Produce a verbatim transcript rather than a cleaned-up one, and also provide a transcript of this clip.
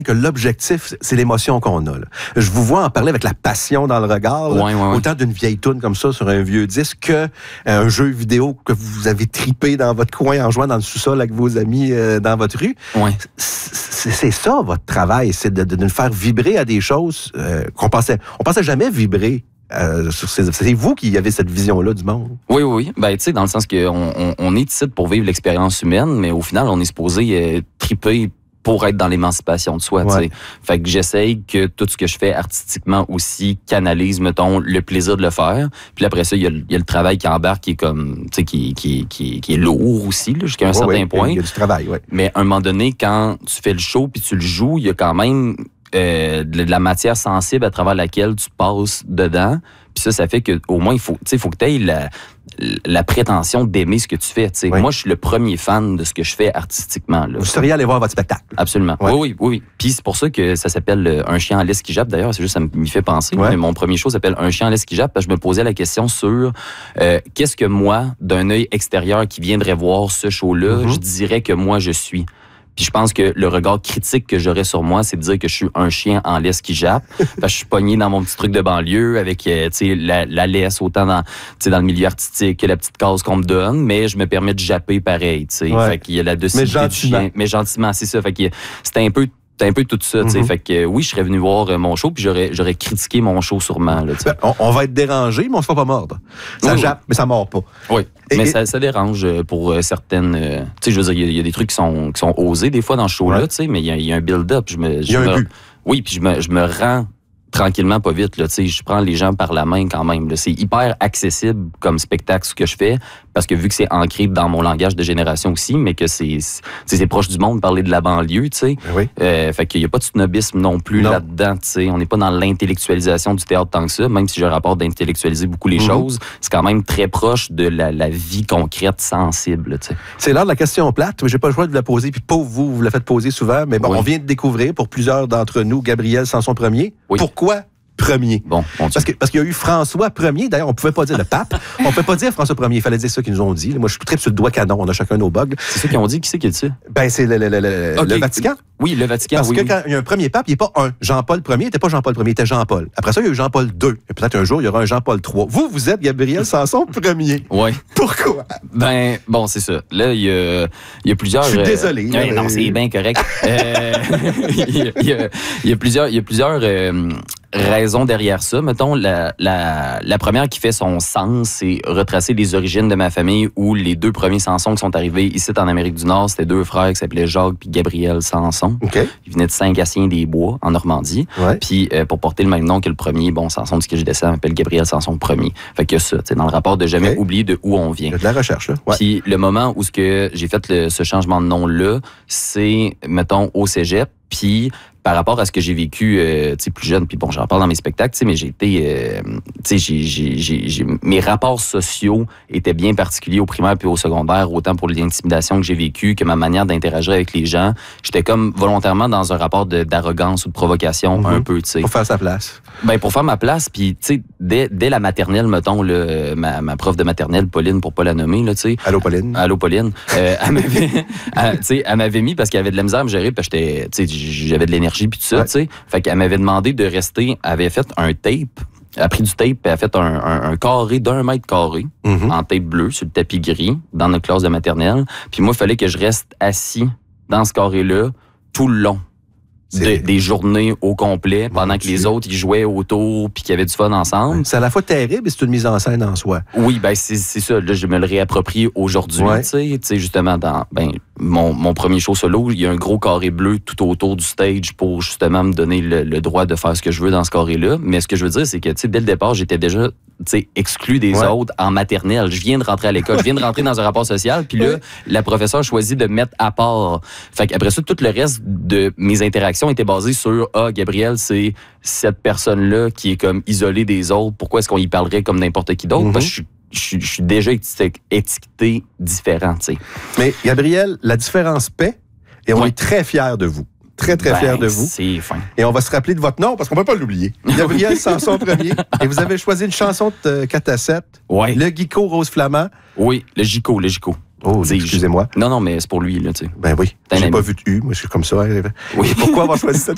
que l'objectif, c'est l'émotion qu'on a. Là. Je vous vois en parler avec la passion dans le regard, là, ouais, ouais, autant d'une vieille toune comme ça sur un vieux disque que un jeu vidéo que vous avez tripé dans votre coin en jouant dans le sous-sol avec vos amis euh, dans votre rue. Ouais. C'est, c'est ça votre travail, c'est de, de, de nous faire vibrer à des choses euh, qu'on pensait, on pensait jamais vibrer. Euh, sur ces, c'est vous qui avez cette vision-là du monde. Oui, oui, oui. Ben, tu sais, dans le sens qu'on on, on est ici pour vivre l'expérience humaine, mais au final, on est supposé euh, triper pour être dans l'émancipation de soi, ouais. tu sais. Fait que j'essaye que tout ce que je fais artistiquement aussi canalise, mettons, le plaisir de le faire. Puis après ça, il y, y a le travail qui embarque qui est comme, tu sais, qui, qui, qui, qui est lourd aussi, là, jusqu'à un ouais, certain ouais, point. Il y a du travail, oui. Mais à un moment donné, quand tu fais le show puis tu le joues, il y a quand même euh, de la matière sensible à travers laquelle tu passes dedans. Puis ça, ça fait que au moins, il faut, tu sais, faut que tu aies la, la prétention d'aimer ce que tu fais. Oui. Moi, je suis le premier fan de ce que je fais artistiquement. Là. Vous seriez allé voir votre spectacle. Absolument. Ouais. Oui, oui, oui. Puis c'est pour ça que ça s'appelle Un chien en laisse qui jappe. D'ailleurs, c'est juste ça m'y fait penser. Ouais. Mais mon premier show s'appelle Un chien en laisse qui jappe parce que je me posais la question sur euh, qu'est-ce que moi, d'un œil extérieur qui viendrait voir ce show-là, mm-hmm. je dirais que moi, je suis. Puis je pense que le regard critique que j'aurais sur moi, c'est de dire que je suis un chien en laisse qui jappe. Parce que je suis pogné dans mon petit truc de banlieue avec euh, la, la laisse, autant dans, dans le milieu artistique que la petite case qu'on me donne, mais je me permets de japper pareil. Ouais. Fait qu'il y a la docilité du chien. Mais gentiment, c'est ça. Fait que c'était un peu... C'est un peu tout ça, tu sais. Mm-hmm. Fait que oui, je serais venu voir euh, mon show, puis j'aurais, j'aurais critiqué mon show sûrement. Là, ben, on, on va être dérangé, mais on se fait pas mordre. Ça oui, jappe, oui. mais ça mord pas. Oui, et, mais et... Ça, ça dérange pour euh, certaines... Euh, tu sais, je veux dire, il y, y a des trucs qui sont, qui sont osés des fois dans ce show-là, ouais. tu sais, mais il y, y a un build-up. Il y a un me, but. Oui, puis je me, je me rends tranquillement, pas vite. Là, je prends les gens par la main quand même. Là. C'est hyper accessible comme spectacle ce que je fais, parce que vu que c'est ancré dans mon langage de génération aussi, mais que c'est, c'est, c'est proche du monde, parler de la banlieue, tu sais. Oui. Euh, fait qu'il n'y a pas de snobisme non plus non. là-dedans, tu sais. On n'est pas dans l'intellectualisation du théâtre tant que ça, même si j'ai un rapport d'intellectualiser beaucoup les mm-hmm. choses, c'est quand même très proche de la, la vie concrète, sensible, tu sais. C'est l'heure de la question plate, mais j'ai pas le choix de la poser, puis pauvre vous, vous la faites poser souvent, mais bon, oui. on vient de découvrir, pour plusieurs d'entre nous, Gabriel Sanson Premier. Oui. Pourquoi Premier? Bon, bon parce, que, parce qu'il y a eu François Premier. D'ailleurs, on ne pouvait pas dire le pape. On ne pouvait pas dire François Premier. Il fallait dire ça qu'ils nous ont dit. Moi, je suis très sur le doigt canon. On a chacun nos bugs. C'est ça qu'ils ont dit. Qui c'est qui a dit ça? Ben, c'est le, le, le, le, okay. le Vatican. Oui, le Vatican. Parce oui, que oui. quand il y a un premier pape, il n'est pas un. Jean-Paul Premier, il n'était pas Jean-Paul Premier, il était Jean-Paul. Après ça, il y a eu Jean-Paul deux. Et peut-être un jour, il y aura un Jean-Paul trois. Vous, vous êtes Gabriel Sanson Premier. Oui. Pourquoi? Ben, bon, c'est ça. Là, il y a, il y a plusieurs... Je suis désolé. Euh, mais... Non, c'est bien correct. euh, il, y a, il, y a, il y a plusieurs... Il y a plusieurs euh, raisons derrière ça. Mettons, la, la, la première qui fait son sens, c'est retracer les origines de ma famille où les deux premiers Sanson qui sont arrivés ici en Amérique du Nord, c'était deux frères qui s'appelaient Jacques puis Gabriel Sanson. Okay. Ils venaient de Saint-Gatien-des-Bois, en Normandie. Ouais. Puis euh, pour porter le même nom que le premier, bon, Sanson, de ce que je descends, m'appelle Gabriel Sanson Premier. Fait que ça, dans le rapport de jamais okay. oublier de où on vient. Il y a de la recherche, là. Ouais. Puis le moment où ce que j'ai fait le, ce changement de nom-là, c'est, mettons, au cégep. Puis par rapport à ce que j'ai vécu euh, plus jeune, puis bon, j'en parle dans mes spectacles, mais j'ai été... Euh, j'ai, j'ai, j'ai, j'ai, mes rapports sociaux étaient bien particuliers au primaire puis au secondaire, autant pour l'intimidation que j'ai vécue que ma manière d'interagir avec les gens. J'étais comme volontairement dans un rapport de, d'arrogance ou de provocation mm-hmm. un peu, tu sais. Pour faire sa place. Ben pour faire ma place, puis tu sais, dès, dès la maternelle, mettons, là, ma, ma prof de maternelle, Pauline, pour pas la nommer, là, tu sais. Allô, Pauline. Allô, Pauline. Euh, elle m'avait, elle, tu sais, elle m'avait mis parce qu'elle avait de la misère à me gérer, parce que j'étais, tu sais, j'avais de l'énergie puis tout ça, ouais. tu sais. Fait qu'elle m'avait demandé de rester, elle avait fait un tape, elle a pris du tape et elle a fait un, un, un carré d'un mètre carré mm-hmm. en tape bleue sur le tapis gris dans notre classe de maternelle. Puis moi, il fallait que je reste assis dans ce carré-là tout le long. De, des journées au complet, pendant Mon que Dieu. Les autres, ils jouaient autour puis qu'ils avaient du fun ensemble. C'est à la fois terrible et c'est une mise en scène en soi. Oui, ben c'est, c'est ça. Là, je me le réapproprie aujourd'hui. Ouais. Tu sais, justement, dans ben, mon, mon premier show solo, il y a un gros carré bleu tout autour du stage pour justement me donner le, le droit de faire ce que je veux dans ce carré-là. Mais ce que je veux dire, c'est que tu sais, dès le départ, j'étais déjà exclu des ouais. autres en maternelle. Je viens de rentrer à l'école, je viens de rentrer dans un rapport social, puis là, ouais. la professeure choisit de me mettre à part. Fait qu'après ça, tout le reste de mes interactions était basé sur « Ah, Gabriel, c'est cette personne-là qui est comme isolée des autres. Pourquoi est-ce qu'on y parlerait comme n'importe qui d'autre? Mm-hmm. » Parce que je suis Je, je suis déjà étiqueté différent, tu sais. Mais Gabriel, la différence paie et on ouais. est très fiers de vous. Très, très ben, fiers de vous. C'est fin. Et on va se rappeler de votre nom parce qu'on ne peut pas l'oublier. Gabriel Sanson Premier. Et vous avez choisi une chanson de quatre à sept. Ouais. Le Guico Rose Flamand. Oui, le Gico, le Gico. Oh, t'sais, excusez-moi. Non, non, mais c'est pour lui, là, tu sais. Ben oui. J'ai ami. Pas vu de U. Moi, je suis comme ça. Oui. Et pourquoi avoir choisi cette